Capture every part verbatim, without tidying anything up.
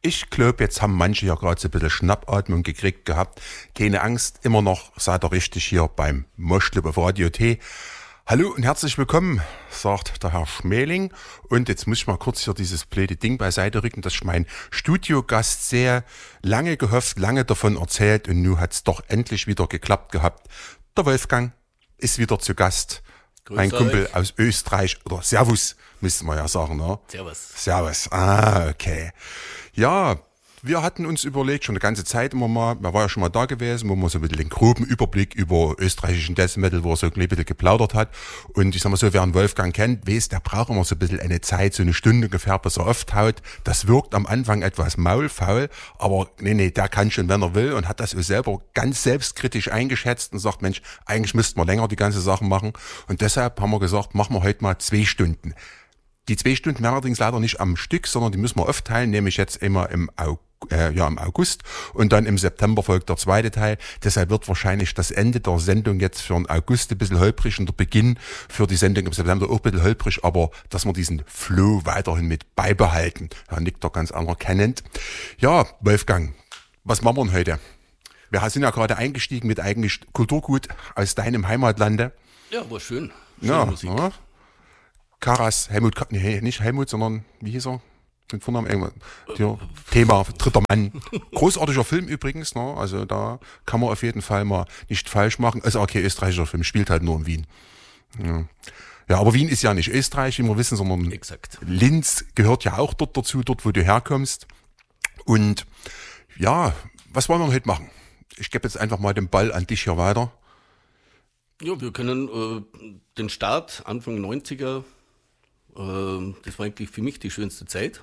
Ich glaube, jetzt haben manche ja gerade so ein bisschen Schnappatmung gekriegt gehabt. Keine Angst, immer noch seid ihr richtig hier beim Moschclub auf Radio T. Hallo und herzlich willkommen, sagt der Herr Schmeling. Und jetzt muss ich mal kurz hier dieses blöde Ding beiseite rücken, dass ich meinen Studiogast sehr lange gehofft, lange davon erzählt und nun hat es doch endlich wieder geklappt gehabt. Der Wolfgang ist wieder zu Gast. Grüß mein euch. Kumpel aus Österreich, oder Servus, müsste man ja sagen, ne? Servus. Servus, ah, okay. Ja, wir hatten uns überlegt, schon eine ganze Zeit immer mal, man war ja schon mal da gewesen, wo man so ein bisschen den groben Überblick über österreichischen Death Metal, wo er so ein bisschen geplaudert hat. Und ich sag mal so, wer einen Wolfgang kennt, weiß, der braucht immer so ein bisschen eine Zeit, so eine Stunde ungefähr, bis er auftaut. Das wirkt am Anfang etwas maulfaul, aber nee, nee, der kann schon, wenn er will, und hat das auch selber ganz selbstkritisch eingeschätzt und sagt, Mensch, eigentlich müssten wir länger die ganze Sachen machen. Und deshalb haben wir gesagt, machen wir heute mal zwei Stunden. Die zwei Stunden allerdings leider nicht am Stück, sondern die müssen wir aufteilen, nämlich jetzt immer im August. Äh, ja, im August und dann im September folgt der zweite Teil. Deshalb wird wahrscheinlich das Ende der Sendung jetzt für den August ein bisschen holprig und der Beginn für die Sendung im September auch ein bisschen holprig, aber dass wir diesen Flow weiterhin mit beibehalten. Herr Nick doch ganz anerkennend. Ja, Wolfgang, was machen wir denn heute? Wir sind ja gerade eingestiegen mit eigentlich Kulturgut aus deinem Heimatlande. Ja, war schön. Schöne Ja, Musik. ja. Karas, Helmut, Ka- nee, nicht Helmut, sondern wie hieß er? Den Vornamen irgendwann. Der Thema dritter Mann. Großartiger Film übrigens, ne? Also da kann man auf jeden Fall mal nicht falsch machen. Also okay, österreichischer Film, spielt halt nur in Wien. Ja. Ja, aber Wien ist ja nicht Österreich, wie wir wissen, sondern Exakt. Linz gehört ja auch dort dazu, dort wo du herkommst. Und ja, was wollen wir heute machen? Ich gebe jetzt einfach mal den Ball an dich hier weiter. Ja, wir können äh, den Start Anfang neunziger, äh, das war eigentlich für mich die schönste Zeit,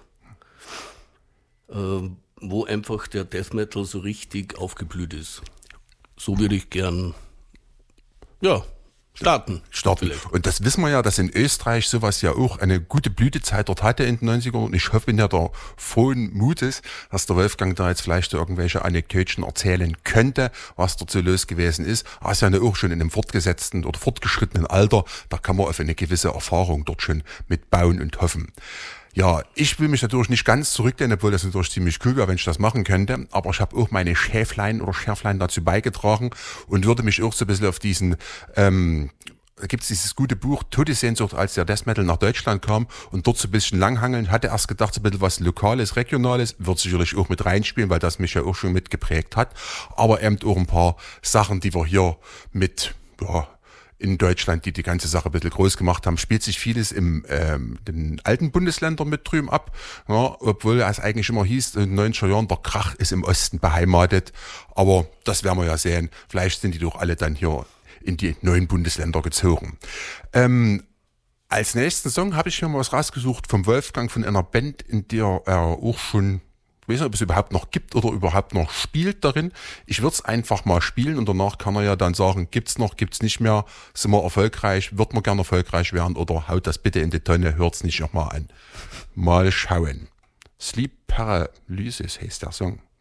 äh, wo einfach der Death Metal so richtig aufgeblüht ist. So würde ich gern, ja, starten. starten. Vielleicht. Und das wissen wir ja, dass in Österreich sowas ja auch eine gute Blütezeit dort hatte in den neunzigern. Und ich hoffe, bin ja der frohen Mutes, dass der Wolfgang da jetzt vielleicht irgendwelche Anekdötchen erzählen könnte, was dort so los gewesen ist. Er ist ja auch schon in einem fortgesetzten oder fortgeschrittenen Alter. Da kann man auf eine gewisse Erfahrung dort schon mit bauen und hoffen. Ja, ich will mich natürlich nicht ganz zurücklehnen, obwohl das natürlich ziemlich cool wäre, wenn ich das machen könnte. Aber ich habe auch meine Schäflein oder Schärflein dazu beigetragen und würde mich auch so ein bisschen auf diesen, ähm, da gibt's dieses gute Buch Todessehnsucht, als der Death Metal nach Deutschland kam und dort so ein bisschen langhangeln. Hatte erst gedacht, so ein bisschen was Lokales, Regionales, wird sicherlich auch mit reinspielen, weil das mich ja auch schon mitgeprägt hat. Aber eben auch ein paar Sachen, die wir hier mit, ja, in Deutschland, die die ganze Sache ein bisschen groß gemacht haben, spielt sich vieles im ähm, den alten Bundesländern mit drüben ab, ja, obwohl es eigentlich immer hieß, in den neunziger Jahren, der Krach ist im Osten beheimatet, aber das werden wir ja sehen, vielleicht sind die doch alle dann hier in die neuen Bundesländer gezogen. Ähm, als nächsten Song habe ich mir mal was rausgesucht vom Wolfgang, von einer Band, in der er auch schon, ich weiß nicht, ob es überhaupt noch gibt oder überhaupt noch spielt darin. Ich würde es einfach mal spielen und danach kann er ja dann sagen, gibt's noch, gibt's nicht mehr, sind wir erfolgreich, wird man gerne erfolgreich werden oder haut das bitte in die Tonne, hört's nicht nochmal an. Mal schauen. Sleep Paralysis heißt der Song.